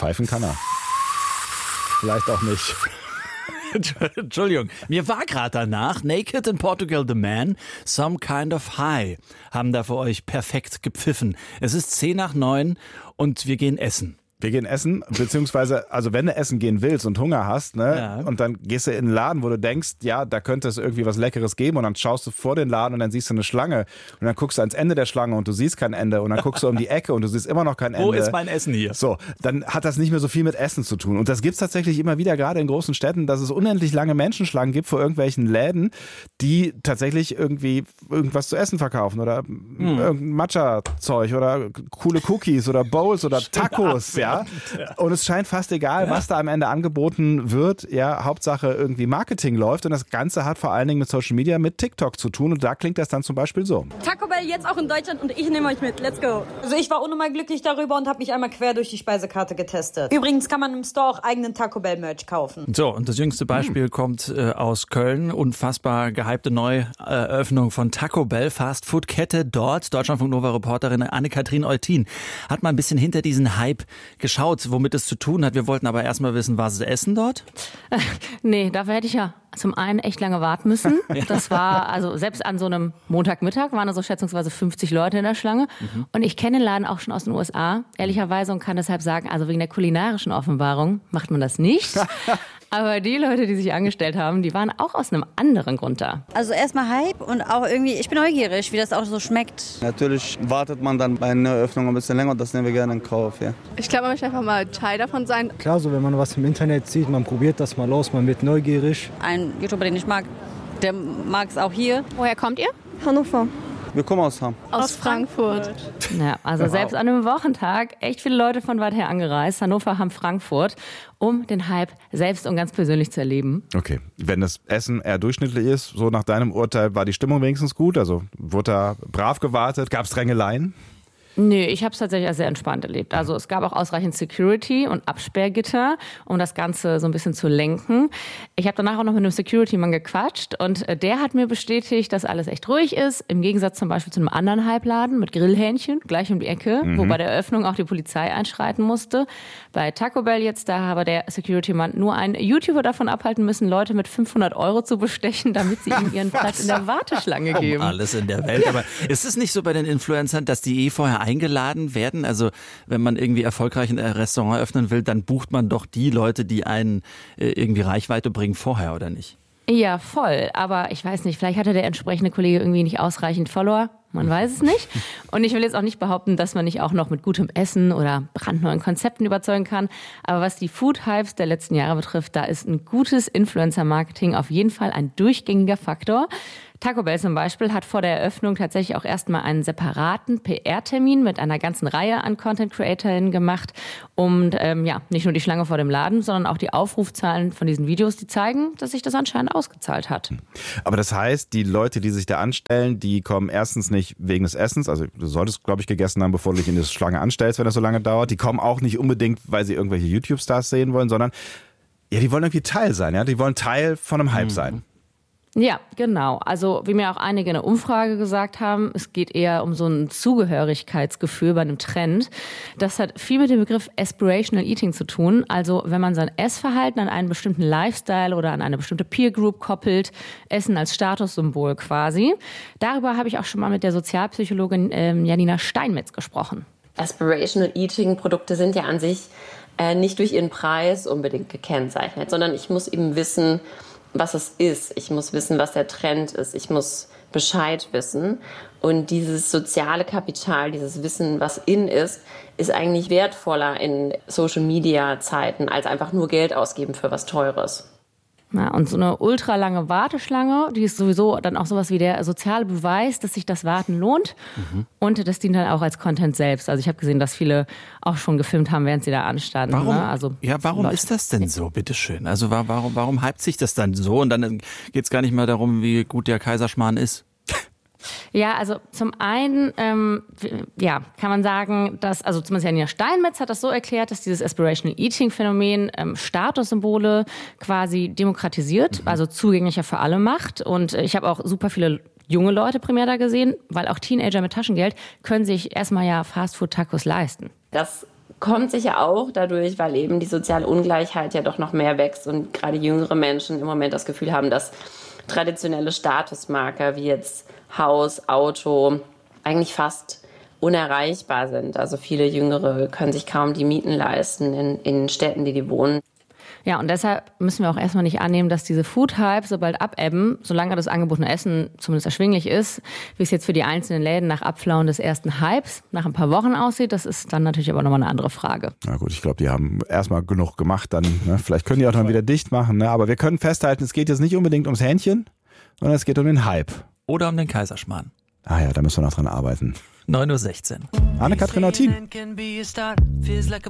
Pfeifen kann er. Vielleicht auch nicht. Entschuldigung, mir war gerade danach Naked in Portugal the Man, Some Kind of High, haben da für euch perfekt gepfiffen. Es ist 10:09 und wir gehen essen. Wir gehen essen, beziehungsweise, also wenn du essen gehen willst und Hunger hast, ne, Ja. und dann gehst du in einen Laden, wo du denkst, ja, da könnte es irgendwie was Leckeres geben und dann schaust du vor den Laden und dann siehst du eine Schlange und dann guckst du ans Ende der Schlange und du siehst kein Ende und dann guckst du um die Ecke und du siehst immer noch kein Ende. Wo ist mein Essen hier? So, dann hat das nicht mehr so viel mit Essen zu tun. Und das gibt's tatsächlich immer wieder, gerade in großen Städten, dass es unendlich lange Menschenschlangen gibt vor irgendwelchen Läden, die tatsächlich irgendwie irgendwas zu essen verkaufen oder irgendein Matcha-Zeug oder coole Cookies oder Bowls oder Tacos, ja. Und es scheint fast egal, was da am Ende angeboten wird. Ja, Hauptsache irgendwie Marketing läuft und das Ganze hat vor allen Dingen mit Social Media, mit TikTok zu tun und da klingt das dann zum Beispiel so. Taco Bell jetzt auch in Deutschland und ich nehme euch mit. Let's go. Also ich war unnormal glücklich darüber und habe mich einmal quer durch die Speisekarte getestet. Übrigens kann man im Store auch eigenen Taco Bell Merch kaufen. So, und das jüngste Beispiel kommt aus Köln. Unfassbar gehypte Neueröffnung von Taco Bell, Fastfood-Kette dort. Deutschlandfunk Nova-Reporterin Anne-Kathrin Eutin hat mal ein bisschen hinter diesen Hype geschaut, womit es zu tun hat. Wir wollten aber erstmal wissen, was sie essen dort? Nee, dafür hätte ich ja zum einen echt lange warten müssen. Das war, also selbst an so einem Montagmittag waren da so schätzungsweise 50 Leute in der Schlange. Und ich kenne den Laden auch schon aus den USA, ehrlicherweise, und kann deshalb sagen, also wegen der kulinarischen Offenbarung macht man das nicht. Aber die Leute, die sich angestellt haben, die waren auch aus einem anderen Grund da. Also erstmal Hype und auch irgendwie, ich bin neugierig, wie das auch so schmeckt. Natürlich wartet man dann bei einer Eröffnung ein bisschen länger und das nehmen wir gerne in Kauf. Ja. Ich glaube, man möchte einfach mal Teil davon sein. Klar, so wenn man was im Internet sieht, man probiert das mal aus, man wird neugierig. Ein YouTuber, den ich mag, der mag es auch hier. Woher kommt ihr? Hannover. Wir kommen aus Hamm. Aus Frankfurt. Ja, also selbst an einem Wochentag echt viele Leute von weit her angereist, Hannover, Hamm, Frankfurt, um den Hype selbst und ganz persönlich zu erleben. Okay, wenn das Essen eher durchschnittlich ist, so nach deinem Urteil, war die Stimmung wenigstens gut? Also wurde da brav gewartet? Gab es Drängeleien? Nee, ich habe es tatsächlich als sehr entspannt erlebt. Also es gab auch ausreichend Security und Absperrgitter, um das Ganze so ein bisschen zu lenken. Ich habe danach auch noch mit einem Security-Mann gequatscht und der hat mir bestätigt, dass alles echt ruhig ist. Im Gegensatz zum Beispiel zu einem anderen Halbladen mit Grillhähnchen, gleich um die Ecke, wo bei der Eröffnung auch die Polizei einschreiten musste. Bei Taco Bell jetzt, da habe der Security-Mann nur einen YouTuber davon abhalten müssen, Leute mit 500 € zu bestechen, damit sie ihm ihren Platz in der Warteschlange geben. Alles in der Welt. Aber ist es nicht so bei den Influencern, dass die vorher eingeladen werden? Also wenn man irgendwie erfolgreich ein Restaurant eröffnen will, dann bucht man doch die Leute, die einen irgendwie Reichweite bringen, vorher, oder nicht? Ja, voll. Aber ich weiß nicht, vielleicht hatte der entsprechende Kollege irgendwie nicht ausreichend Follower. Man weiß es nicht. Und ich will jetzt auch nicht behaupten, dass man nicht auch noch mit gutem Essen oder brandneuen Konzepten überzeugen kann. Aber was die Food-Hypes der letzten Jahre betrifft, da ist ein gutes Influencer-Marketing auf jeden Fall ein durchgängiger Faktor. Taco Bell zum Beispiel hat vor der Eröffnung tatsächlich auch erstmal einen separaten PR-Termin mit einer ganzen Reihe an Content-CreatorInnen gemacht, um nicht nur die Schlange vor dem Laden, sondern auch die Aufrufzahlen von diesen Videos, die zeigen, dass sich das anscheinend ausgezahlt hat. Aber das heißt, die Leute, die sich da anstellen, die kommen erstens nicht wegen des Essens, also du solltest, glaube ich, gegessen haben, bevor du dich in die Schlange anstellst, wenn das so lange dauert. Die kommen auch nicht unbedingt, weil sie irgendwelche YouTube-Stars sehen wollen, sondern ja, die wollen irgendwie Teil sein, ja, die wollen Teil von einem Hype sein. Ja, genau. Also wie mir auch einige in der Umfrage gesagt haben, es geht eher um so ein Zugehörigkeitsgefühl bei einem Trend. Das hat viel mit dem Begriff Aspirational Eating zu tun. Also wenn man sein Essverhalten an einen bestimmten Lifestyle oder an eine bestimmte Peer Group koppelt, Essen als Statussymbol quasi. Darüber habe ich auch schon mal mit der Sozialpsychologin Janina Steinmetz gesprochen. Aspirational Eating Produkte sind ja an sich nicht durch ihren Preis unbedingt gekennzeichnet, sondern ich muss eben wissen, was es ist. Ich muss wissen, was der Trend ist. Ich muss Bescheid wissen. Und dieses soziale Kapital, dieses Wissen, was in ist eigentlich wertvoller in Social-Media-Zeiten, als einfach nur Geld ausgeben für was Teures. Ja, und so eine ultralange Warteschlange, die ist sowieso dann auch sowas wie der soziale Beweis, dass sich das Warten lohnt. Und das dient dann auch als Content selbst. Also ich habe gesehen, dass viele auch schon gefilmt haben, während sie da anstanden. Warum, ne? Also, warum ist das denn so, bitteschön? Also warum hypt sich das dann so? Und dann geht es gar nicht mehr darum, wie gut der Kaiserschmarrn ist. Ja, also zum einen kann man sagen, dass, also zumindest Janina Steinmetz hat das so erklärt, dass dieses Aspirational Eating Phänomen Statussymbole quasi demokratisiert, also zugänglicher für alle macht. Und ich habe auch super viele junge Leute primär da gesehen, weil auch Teenager mit Taschengeld können sich erstmal ja Fastfood-Tacos leisten. Das kommt sicher auch dadurch, weil eben die soziale Ungleichheit ja doch noch mehr wächst und gerade jüngere Menschen im Moment das Gefühl haben, dass traditionelle Statusmarker wie jetzt Haus, Auto eigentlich fast unerreichbar sind. Also viele Jüngere können sich kaum die Mieten leisten in Städten, die wohnen. Ja, und deshalb müssen wir auch erstmal nicht annehmen, dass diese Food-Hype so bald abebben, solange das angebotene Essen zumindest erschwinglich ist. Wie es jetzt für die einzelnen Läden nach Abflauen des ersten Hypes nach ein paar Wochen aussieht, das ist dann natürlich aber nochmal eine andere Frage. Na gut, ich glaube, die haben erstmal genug gemacht dann. Ne? Vielleicht können die auch dann wieder dicht machen. Ne? Aber wir können festhalten, es geht jetzt nicht unbedingt ums Hähnchen, sondern es geht um den Hype. Oder um den Kaiserschmarrn. Ah ja, da müssen wir noch dran arbeiten. 9:16 Uhr. Anne-Kathrin Eutin.